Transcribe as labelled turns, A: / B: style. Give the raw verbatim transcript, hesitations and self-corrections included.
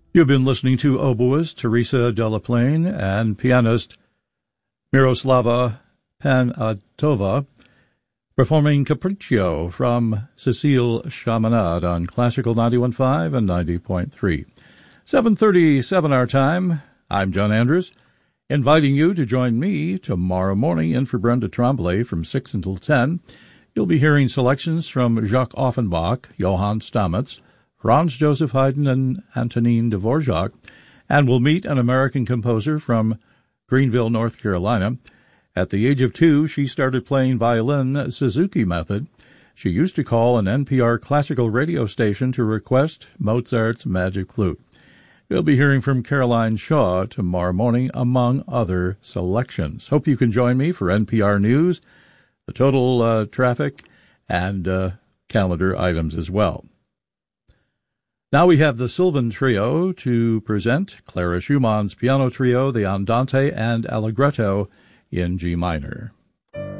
A: You've been listening to oboist Teresa Delaplane and pianist Miroslava Panatova performing Capriccio from Cecile Chaminade on Classical ninety-one point five and ninety point three. seven thirty-seven our time. I'm John Andrews, inviting you to join me tomorrow morning in for Brenda Tremblay from six until ten. You'll be hearing selections from Jacques Offenbach, Johann Stamitz, Franz Joseph Haydn, and Antonin Dvorak, and we'll meet an American composer from Greenville, North Carolina. At the age of two, she started playing violin Suzuki method. She used to call an N P R classical radio station to request Mozart's Magic Flute. You'll be hearing from Caroline Shaw tomorrow morning, among other selections. Hope you can join me for N P R News, the total uh, traffic, and uh, calendar items as well. Now we have the Sylvan Trio to present Clara Schumann's piano trio, the Andante and Allegretto in G minor.